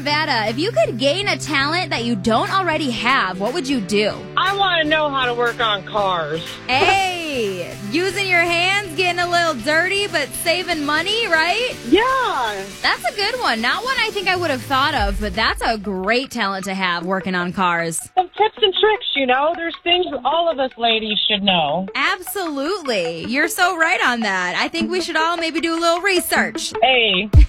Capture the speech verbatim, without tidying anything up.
Nevada, if you could gain a talent that you don't already have, what would you do? I want to know how to work on cars. Hey, using your hands, getting a little dirty, but saving money, right? Yeah. That's a good one. Not one I think I would have thought of, but that's a great talent to have, working on cars. Some tips and tricks, you know. There's things all of us ladies should know. Absolutely. You're so right on that. I think we should all maybe do a little research. Hey.